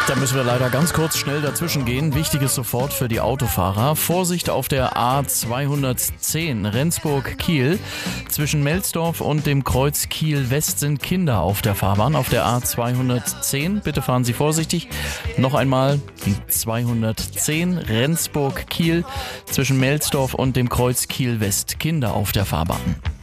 Da müssen wir leider ganz kurz schnell dazwischen gehen. Wichtiges sofort für die Autofahrer. Vorsicht auf der A210 Rendsburg-Kiel. Zwischen Melsdorf und dem Kreuz Kiel-West sind Kinder auf der Fahrbahn. Auf der A210, bitte fahren Sie vorsichtig. Noch einmal die 210 Rendsburg-Kiel. Zwischen Melsdorf und dem Kreuz Kiel-West Kinder auf der Fahrbahn.